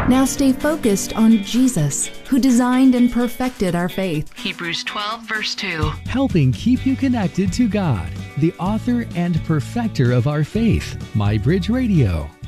Now stay focused on Jesus, who designed and perfected our faith. Hebrews 12, verse 2. Helping keep you connected to God, the author and perfecter of our faith. MyBridge Radio.